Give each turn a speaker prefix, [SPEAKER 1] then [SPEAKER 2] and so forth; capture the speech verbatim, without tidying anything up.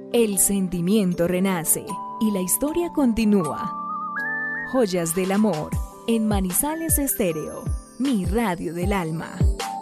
[SPEAKER 1] El sentimiento renace y la historia continúa. Joyas del amor en Manizales Estéreo, mi radio del alma.